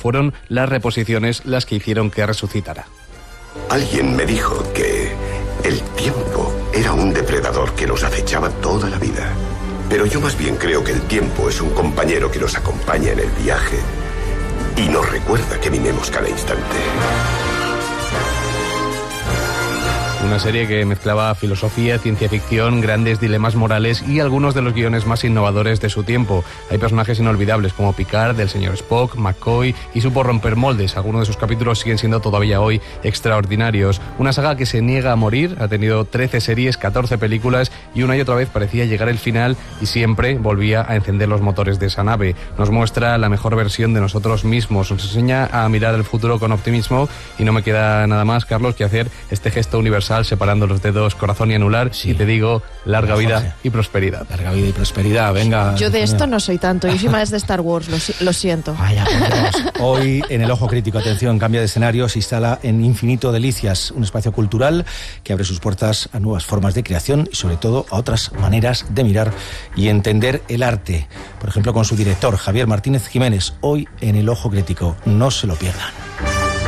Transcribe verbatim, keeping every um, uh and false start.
fueron las reposiciones las que hicieron que resucitara. Alguien me dijo que el tiempo era un depredador que nos acechaba toda la vida. Pero yo más bien creo que el tiempo es un compañero que nos acompaña en el viaje y nos recuerda que vivimos cada instante. Una serie que mezclaba filosofía, ciencia ficción, grandes dilemas morales y algunos de los guiones más innovadores de su tiempo. Hay personajes inolvidables como Picard, el señor Spock, McCoy, y supo romper moldes. Algunos de sus capítulos siguen siendo todavía hoy extraordinarios. Una saga que se niega a morir, ha tenido trece series, catorce películas y una y otra vez parecía llegar el final y siempre volvía a encender los motores de esa nave. Nos muestra la mejor versión de nosotros mismos, nos enseña a mirar el futuro con optimismo y no me queda nada más, Carlos, que hacer este gesto universal separando los dedos corazón y anular, sí. Y te digo, larga vida Jorge. y prosperidad. Larga vida y prosperidad, venga. Yo de esto no soy tanto, yo soy más de Star Wars, lo, lo siento. Vaya, hoy en El Ojo Crítico, atención, cambia de escenario, se instala en Infinito Delicias, un espacio cultural que abre sus puertas a nuevas formas de creación y sobre todo a otras maneras de mirar y entender el arte. Por ejemplo, con su director, Javier Martínez Jiménez, hoy en El Ojo Crítico. No se lo pierdan.